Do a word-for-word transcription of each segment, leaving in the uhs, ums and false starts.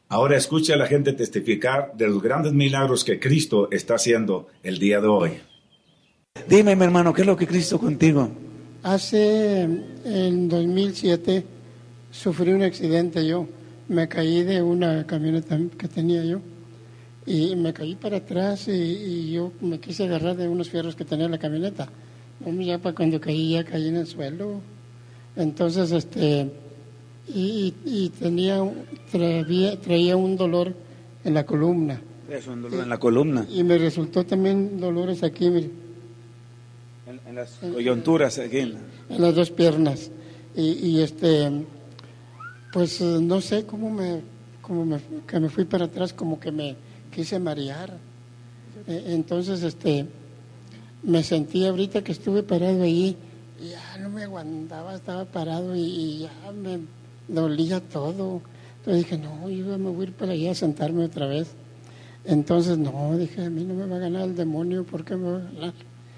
Ahora escucha a la gente testificar de los grandes milagros que Cristo está haciendo el día de hoy. Dime, mi hermano, ¿qué es lo que Cristo contigo? Hace, en dos mil siete, sufrí un accidente yo. Me caí de una camioneta que tenía yo y me caí para atrás y, y yo me quise agarrar de unos fierros que tenía la camioneta. Ya para cuando caí, ya caí en el suelo. Entonces, este, y, y tenía, traía, traía un dolor en la columna. Es un dolor en la columna. Y me resultó también dolores aquí, mire. En, en las coyunturas aquí. En, en las dos piernas. Y, y este, pues no sé cómo me, cómo me, que me fui para atrás, como que me quise marear. Entonces, este, me sentí ahorita que estuve parado ahí, y ya no me aguantaba, estaba parado y, y ya me dolía todo. Entonces dije, no, yo me voy a ir para allá a sentarme otra vez. Entonces, no, dije, a mí no me va a ganar el demonio, ¿por qué me va a ganar?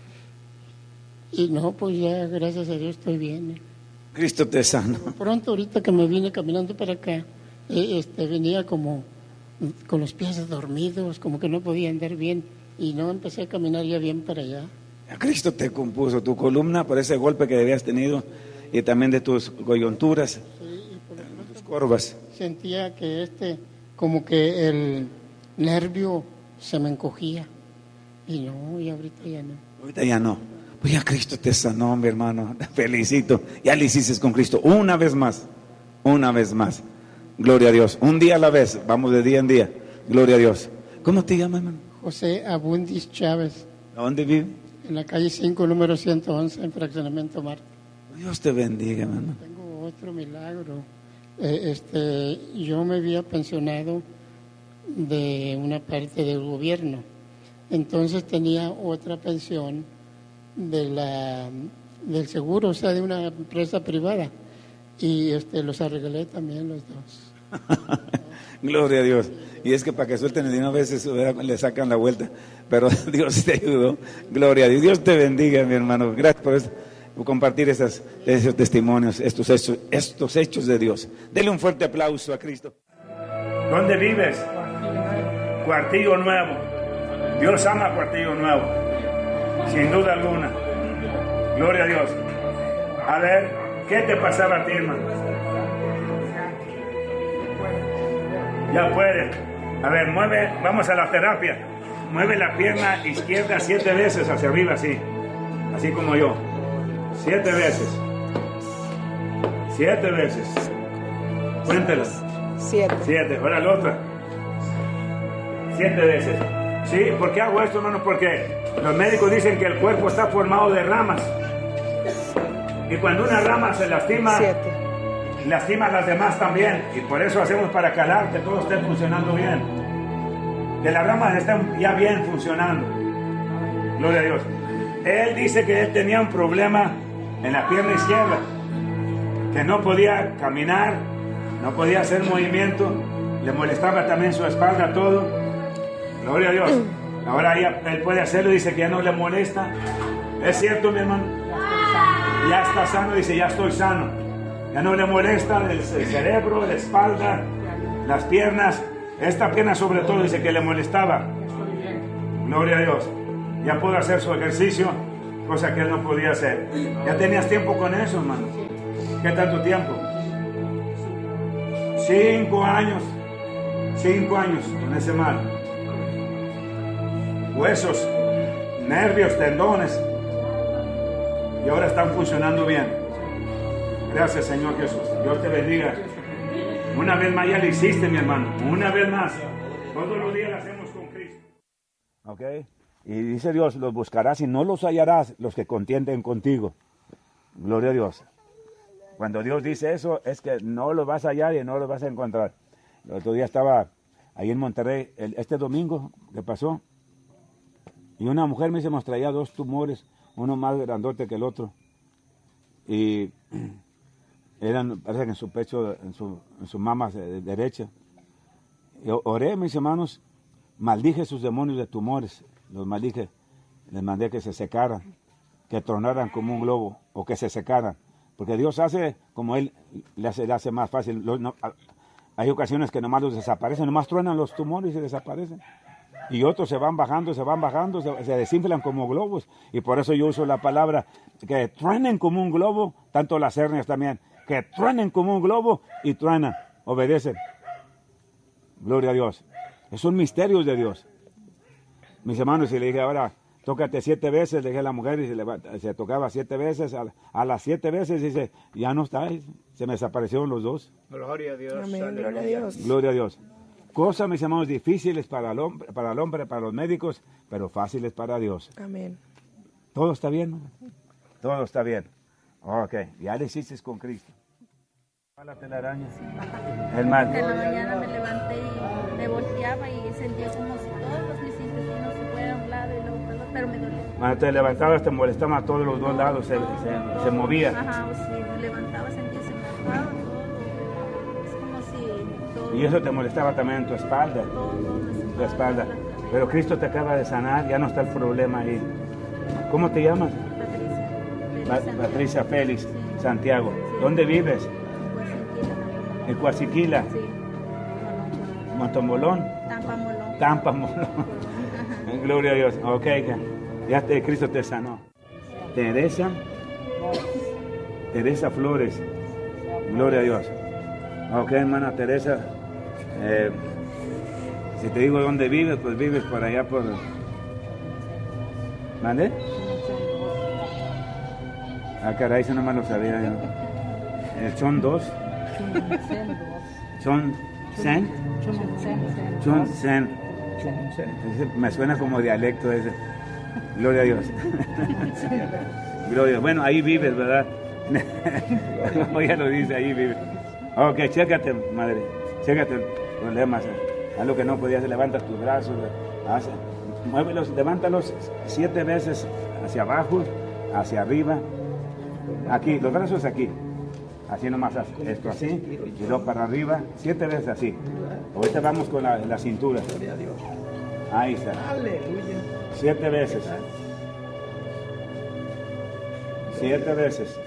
Y no, pues ya, gracias a Dios, estoy bien. ¿eh? Cristo te sana. Pronto, ahorita que me vine caminando para acá, eh, este, venía como con los pies dormidos, como que no podía andar bien, y no empecé a caminar ya bien para allá. Cristo te compuso tu columna por ese golpe que habías tenido y también de tus coyunturas, sí, y por lo tus corvas. Sentía que este, como que el nervio se me encogía, y no, y ahorita ya no. Ahorita ya no. Pues ya Cristo te sanó, mi hermano. Felicito. Ya lo hiciste con Cristo. Una vez más. Una vez más. Gloria a Dios. Un día a la vez. Vamos de día en día. Gloria a Dios. ¿Cómo te llamas, hermano? José Abundis Chávez. ¿A dónde vive? En la calle cinco, número ciento once, en Fraccionamiento Marte. Dios te bendiga, hermano. Tengo otro milagro. Eh, este, yo me había pensionado de una parte del gobierno. Entonces tenía otra pensión de la del seguro, o sea, de una empresa privada, y este los arreglé también los dos. Gloria a Dios. Y es que para que suelten el dinero a veces le sacan la vuelta, pero Dios te ayudó. Gloria a Dios. Dios te bendiga, mi hermano. Gracias por, eso, por compartir esas, esos testimonios, estos hechos, estos hechos de Dios. Dele un fuerte aplauso a Cristo. ¿Dónde vives? Cuartillo Nuevo. Dios ama Cuartillo Nuevo, sin duda alguna. Gloria a Dios. A ver, ¿qué te pasaba a ti, hermano? Ya puedes. A ver, mueve, vamos a la terapia. Mueve la pierna izquierda siete veces hacia arriba, así. Así como yo. Siete veces. Siete veces. Cuéntelas. Siete. Siete. Ahora la otra. Siete veces. ¿Sí? ¿Por qué hago esto, hermano? Porque los médicos dicen que el cuerpo está formado de ramas. Y cuando una rama se lastima, Siete. lastima a las demás también. Y por eso hacemos para calar que todo esté funcionando bien. Que las ramas estén ya bien funcionando. Gloria a Dios. Él dice que él tenía un problema en la pierna izquierda. Que no podía caminar, no podía hacer movimiento. Le molestaba también su espalda, todo. Gloria a Dios. Ahora ya él puede hacerlo, dice que ya no le molesta. ¿Es cierto, mi hermano? Ya está sano, dice, ya estoy sano. Ya no le molesta el, el cerebro, la espalda, las piernas. Esta pierna sobre todo dice que le molestaba. Gloria a Dios. Ya pudo hacer su ejercicio, cosa que él no podía hacer. ¿Ya tenías tiempo con eso, hermano? ¿Qué tanto tiempo? Cinco años. Cinco años con ese mal. Huesos, nervios, tendones. Y ahora están funcionando bien. Gracias, Señor Jesús. Dios te bendiga. Una vez más ya lo hiciste, mi hermano. Una vez más. Todos los días lo hacemos con Cristo. Ok. Y dice Dios, los buscarás y no los hallarás los que contienden contigo. Gloria a Dios. Cuando Dios dice eso, es que no los vas a hallar y no los vas a encontrar. El otro día estaba ahí en Monterrey, el, este domingo que pasó, y una mujer me dice, nos traía dos tumores, uno más grandote que el otro. Y eran, parece que en su pecho, en su, en su mama derecha. Y oré, mis hermanos, maldije sus demonios de tumores, los maldije, les mandé que se secaran, que tronaran como un globo, o que se secaran. Porque Dios hace como Él le hace, le hace más fácil. No, a, Hay ocasiones que nomás los desaparecen, nomás truenan los tumores y se desaparecen. Y otros se van bajando, se van bajando, se, se desinflan como globos. Y por eso yo uso la palabra que truenen como un globo, tanto las hernias también, que truenen como un globo y truenan, obedecen. Gloria a Dios. Es un misterio de Dios. Mis hermanos, y le dije, ahora, tócate siete veces, le dije a la mujer, y se, levanta, se tocaba siete veces, a, a las siete veces, dice, ya no está, se me desaparecieron los dos. Gloria a Dios. Amén, gloria a Dios. Gloria a Dios. Cosas, mis hermanos, difíciles para el hombre, para el hombre, para los médicos, pero fáciles para Dios. Amén. Todo está bien, ¿no? Todo está bien. Ok, ya lo hiciste con Cristo. La telaraña. El mal. En la mañana me levanté y me volteaba y sentía como si todos mis intestinos se fueran a un lado y luego para el otro, pero me dolía. Cuando te levantabas te molestaba a todos los dos lados, se, se, se movía. Ajá, o si me levantaba sentía se me bajaba todo. Es como si todo. Y eso te molestaba también en tu espalda. Todo, todo, Tu espalda. Pero Cristo te acaba de sanar, ya no está el problema ahí. ¿Cómo te llamas? Patricia. Pa- Patricia Félix Santiago. ¿Dónde vives? En Coaziquila. Sí. Montomolón. Tampa Molón. Tampa Molón. Gloria a Dios. Ok, ya te, Cristo te sanó. Teresa. Teresa Flores. Gloria a Dios. Ok, hermana Teresa. Eh, si te digo dónde vives, pues vives por allá por... ¿Mande? Ah, caray, eso no me lo sabía yo. El Chon dos. Chon Sen. Chon Sen. Ese me suena como dialecto ese. Gloria a Dios. Gloria a Dios. Bueno, ahí vives, ¿verdad? Como ya lo dice, ahí vives. Ok, chécate, madre. Chécate problemas. Haz lo que no podías, levanta tus brazos. Haz, muévelos, levántalos siete veces hacia abajo, hacia arriba. Aquí, los brazos aquí. Así nomás, esto así, y luego para arriba, siete veces así. Ahorita vamos con la, la cintura. Ahí está. Siete veces. Siete veces.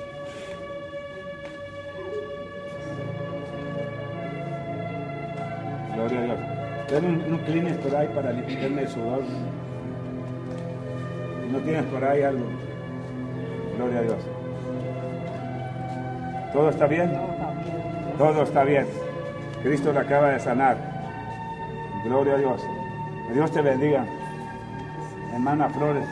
Gloria a Dios. Ten un, un Kleenex por ahí para limpiarme el sudor. ¿No tienes por ahí algo? Gloria a Dios. ¿Todo está bien? Todo está bien. Cristo le acaba de sanar. Gloria a Dios. Que Dios te bendiga. Hermana Flores.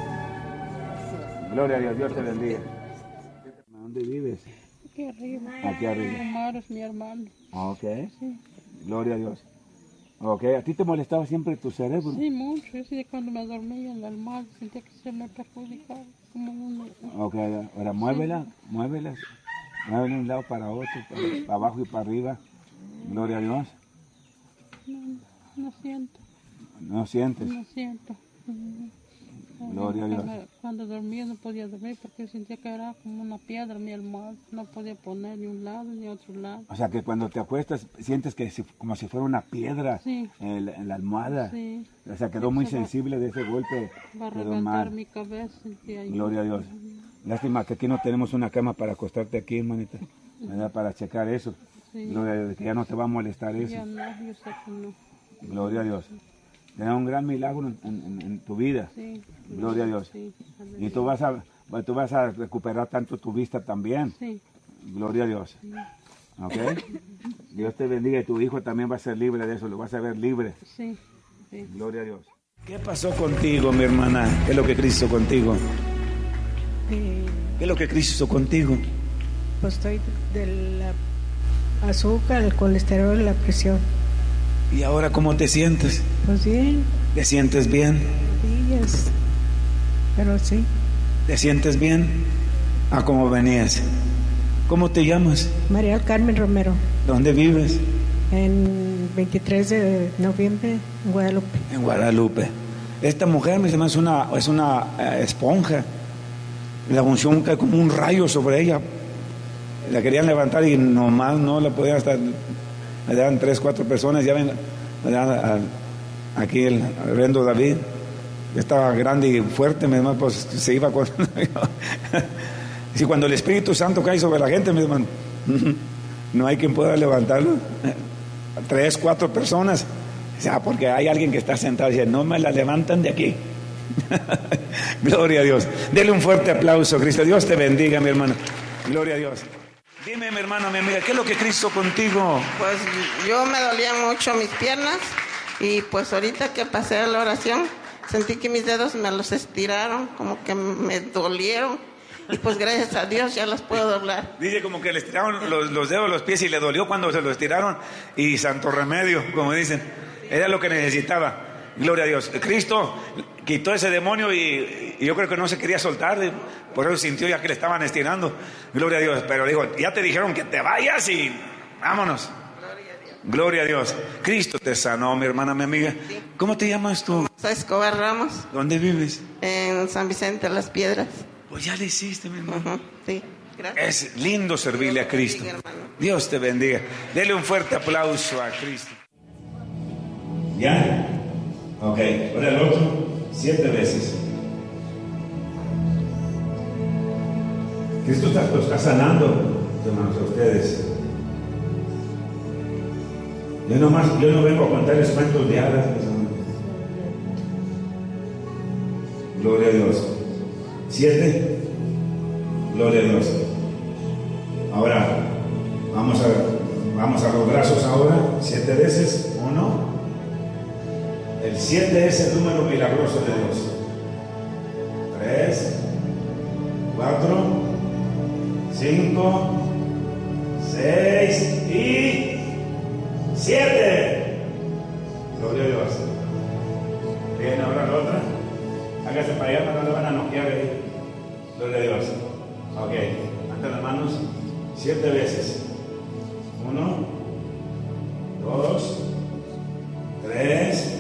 Gloria a Dios. Dios te bendiga. ¿Dónde vives? Aquí arriba. Aquí arriba. Mi hermano es mi hermano. Ok. Sí. Gloria a Dios. Ok. ¿A ti te molestaba siempre tu cerebro? Sí, mucho. Así de cuando me dormía en la almohada sentía que se me perjudicaba. Como un... Ok. Ahora muévela. Muévela. Muévela de un lado para otro. Para, para abajo y para arriba. Gloria a Dios. No, no siento. ¿No sientes? No siento. Gloria a Dios. Cuando, cuando dormía no podía dormir porque sentía que era como una piedra mi almohada. No podía poner ni un lado ni otro lado. O sea que cuando te acuestas sientes que si, como si fuera una piedra Sí. en, la, en la almohada. Sí. O sea, quedó muy sensible de ese golpe. Va a Quedó reventar mal. mi cabeza. Sentía yo. Gloria a Dios. Lástima que aquí no tenemos una cama para acostarte aquí, hermanita, ¿verdad? Para checar eso. Sí. Gloria a Dios, que ya no te va a molestar eso. Ya no, yo sé que no. Gloria a Dios. Será un gran milagro en, en- en tu vida. Sí. Gloria a Dios. Sí. Y tú vas a, tú vas a recuperar tanto tu vista también. Sí. Gloria a Dios. ¿Ok? Dios te bendiga y tu hijo también va a ser libre de eso, lo vas a ver libre. Sí. Sí. Gloria a Dios. ¿Qué pasó contigo, mi hermana? ¿Qué es lo que Cristo hizo contigo? Eh, ¿Qué es lo que Cristo hizo contigo? pues estoy de la azúcar, el colesterol, la presión. ¿Y ahora cómo te sientes? Pues bien, ¿Te sientes bien? días. Pero sí, ¿Te sientes bien? ¿A cómo venías? ¿Cómo te llamas? María del Carmen Romero, ¿Dónde vives? en veintitrés de noviembre, en Guadalupe. En Guadalupe. Esta mujer, me llama, es una, es una eh, esponja. La unción cae como un rayo sobre ella. La querían levantar y nomás no la podían hasta... Me daban tres, cuatro personas. Ya ven, me daban a- aquí el reverendo David. Estaba grande y fuerte, mi hermano, pues se iba con... Si cuando el Espíritu Santo cae sobre la gente, mi hermano, no hay quien pueda levantarlo. tres, cuatro personas. O sea, porque hay alguien que está sentado y dice, no me la levantan de aquí. Gloria a Dios. Dele un fuerte aplauso, Cristo. Dios te bendiga, mi hermano. Gloria a Dios. Dime, mi hermano, mi amiga, ¿qué es lo que Cristo contigo? Pues yo me dolían mucho mis piernas y pues ahorita que pasé a la oración sentí que mis dedos me los estiraron, como que me dolieron y pues gracias a Dios ya los puedo doblar. Dice como que le estiraron los, los dedos, los pies y le dolió cuando se los estiraron y santo remedio, como dicen, era lo que necesitaba. Gloria a Dios. Cristo quitó ese demonio y, y yo creo que no se quería soltar, por eso sintió ya que le estaban estirando. Gloria a Dios. Pero dijo, ya te dijeron que te vayas y vámonos. Gloria a Dios. Gloria a Dios. Cristo te sanó, mi hermana, mi amiga. Sí. ¿Cómo te llamas tú? Soy Escobar Ramos, ¿Dónde vives? en San Vicente Las Piedras. Pues ya le hiciste, mi hermano. Uh-huh. Sí, gracias. Es lindo servirle a Cristo. Dios te bendiga, hermano. Dios te bendiga. Dele un fuerte aplauso a Cristo. ¿Ya? Ok, ahora el otro, siete veces. Cristo está, lo está sanando, hermanos, a ustedes. Yo, nomás, yo no vengo a contarles cuentos de hadas, mis hermanos. Gloria a Dios. Siete. Gloria a Dios. Ahora, vamos a, vamos a los brazos ahora, siete veces. Uno. El siete es el número milagroso de Dios. Tres, cuatro, cinco, seis y siete. Gloria a Dios. Bien, ahora la otra. Hágase para allá, no le van a noquear ahí. Gloria a Dios. Ok, ante las manos siete veces. Uno, dos, tres,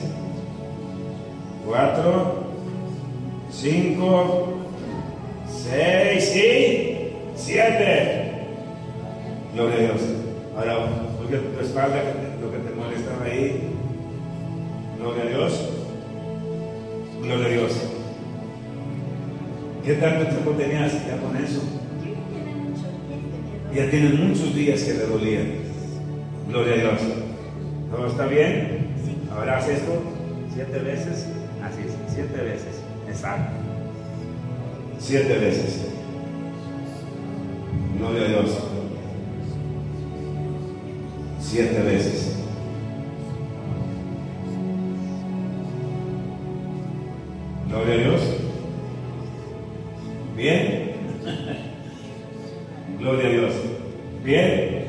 cuatro, cinco, seis y siete. Gloria a Dios. Ahora, porque tu espalda, lo que te molestaba ahí. Gloria a Dios. Gloria a Dios. ¿Qué tanto tiempo tenías ya con eso? Ya tienen muchos días que le dolían. Gloria a Dios. ¿Todo está bien? Ahora haz esto siete veces. Así es, siete veces. Exacto. Siete veces. Gloria a Dios. Siete veces. Gloria a Dios. Bien. Gloria a Dios. Bien.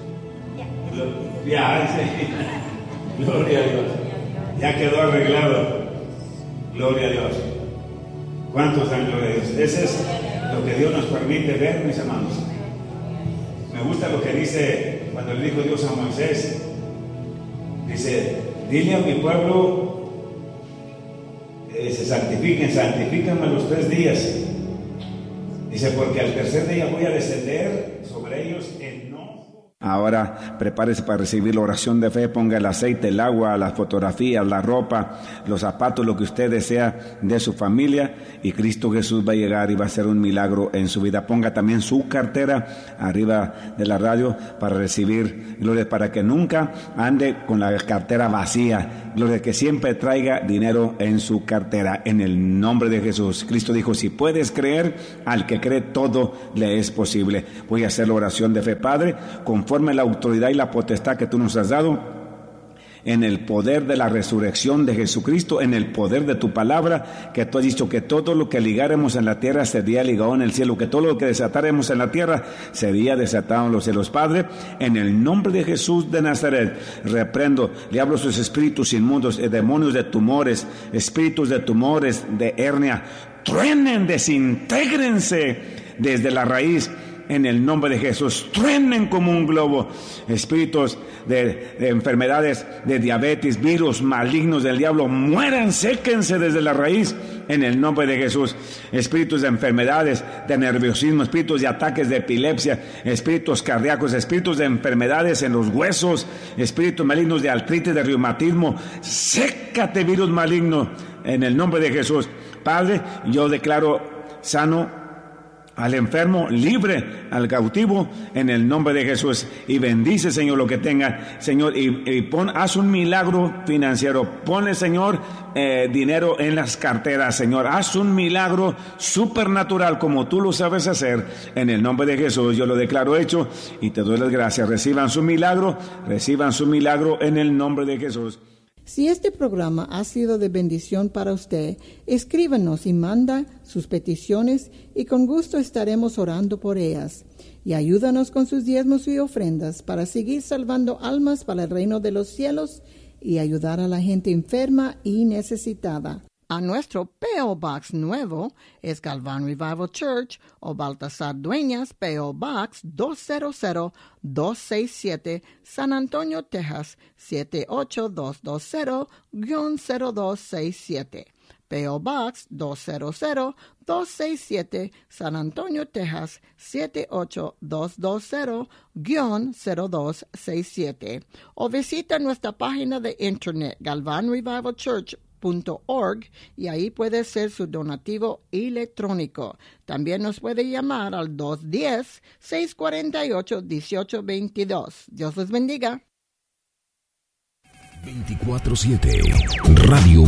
Ya, sí. Gloria a Dios. Ya quedó arreglado. Gloria a Dios. ¿Cuántos dan gloria a Dios? Ese es lo que Dios nos permite ver, mis hermanos. Me gusta lo que dice cuando le dijo Dios a Moisés. Dice, dile a mi pueblo, eh, se santifiquen, santifíquenme los tres días. Dice, porque al tercer día voy a descender sobre ellos en no. Ahora prepárese para recibir la oración de fe, ponga el aceite, el agua, las fotografías, la ropa, los zapatos, lo que usted desea de su familia, y Cristo Jesús va a llegar y va a hacer un milagro en su vida. Ponga también su cartera arriba de la radio para recibir, gloria, para que nunca ande con la cartera vacía, gloria, que siempre traiga dinero en su cartera, en el nombre de Jesús. Cristo dijo, si puedes creer, al que cree todo le es posible. Voy a hacer la oración de fe. Padre, con conforme la autoridad y la potestad que tú nos has dado, en el poder de la resurrección de Jesucristo, en el poder de tu palabra, que tú has dicho que todo lo que ligáremos en la tierra sería ligado en el cielo, que todo lo que desatáremos en la tierra sería desatado en los cielos. Padre, en el nombre de Jesús de Nazaret, reprendo, le hablo a sus espíritus inmundos, eh, demonios de tumores, espíritus de tumores, de hernia, truenen, desintégrense desde la raíz. En el nombre de Jesús, truenen como un globo. Espíritus de, de enfermedades, de diabetes, virus malignos del diablo, mueran, séquense desde la raíz. En el nombre de Jesús. Espíritus de enfermedades, de nerviosismo, espíritus de ataques de epilepsia, espíritus cardíacos, espíritus de enfermedades en los huesos, espíritus malignos de artritis, de reumatismo, sécate, virus maligno, en el nombre de Jesús. Padre, yo declaro sano al enfermo, libre al cautivo, en el nombre de Jesús. Y bendice, Señor, lo que tenga, Señor, y, y pon, haz un milagro financiero. Ponle, Señor, eh, dinero en las carteras, Señor. Haz un milagro supernatural como tú lo sabes hacer. En el nombre de Jesús, yo lo declaro hecho y te doy las gracias. Reciban su milagro, reciban su milagro en el nombre de Jesús. Si este programa ha sido de bendición para usted, escríbanos y manda sus peticiones y con gusto estaremos orando por ellas. Y ayúdanos con sus diezmos y ofrendas para seguir salvando almas para el reino de los cielos y ayudar a la gente enferma y necesitada. A nuestro P O Box nuevo es Galván Revival Church o Baltasar Dueñas, P O Box dos cero cero dos seis siete, San Antonio, Texas siete ocho dos dos cero, cero dos seis siete. P O Box dos cero cero dos seis siete, San Antonio, Texas siete ocho dos dos cero, cero dos seis siete. O visita nuestra página de internet galvan revival church punto org y ahí puede ser su donativo electrónico. También nos puede llamar al dos uno cero, seis cuatro ocho, uno ocho dos dos. Dios les bendiga. veinticuatro siete Radio